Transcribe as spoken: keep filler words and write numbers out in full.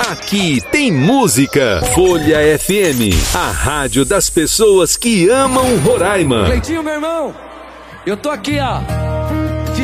Aqui tem música. Folha F M, a rádio das pessoas que amam Roraima. Cleitinho, meu irmão, eu tô aqui, ó,